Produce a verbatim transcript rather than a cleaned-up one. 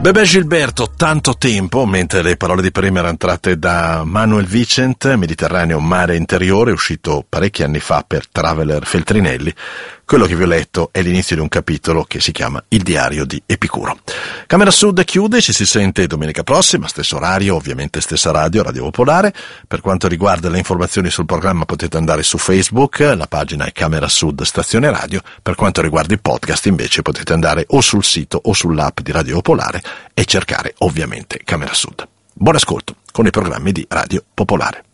Bebè Gilberto, tanto tempo, mentre le parole di prima erano tratte da Manuel Vicent, Mediterraneo mare interiore, uscito parecchi anni fa per Traveler Feltrinelli. Quello che vi ho letto è l'inizio di un capitolo che si chiama Il diario di Epicuro. Camera Sud chiude, ci si sente domenica prossima, stesso orario, ovviamente stessa radio, Radio Popolare. Per quanto riguarda le informazioni sul programma potete andare su Facebook, la pagina è Camera Sud Stazione Radio. Per quanto riguarda i podcast invece potete andare o sul sito o sull'app di Radio Popolare e cercare ovviamente Camera Sud. Buon ascolto con i programmi di Radio Popolare.